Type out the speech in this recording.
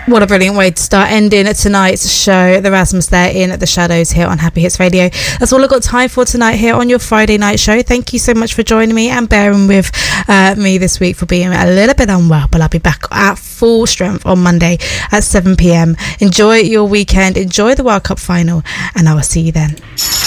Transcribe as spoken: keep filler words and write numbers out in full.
What a brilliant way to start ending tonight's show. The Rasmus there in the shadows here on Happy Hits Radio. That's all I've got time for tonight here on your Friday night show. Thank you so much for joining me and bearing with uh, me this week for being a little bit unwell, but I'll be back at full strength on Monday at seven p.m. Enjoy your weekend, enjoy the World Cup final, and I will see you then.